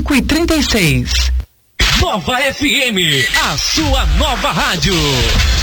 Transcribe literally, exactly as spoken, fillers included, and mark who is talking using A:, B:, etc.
A: cinco e trinta e seis.
B: Nova F M, a sua nova rádio.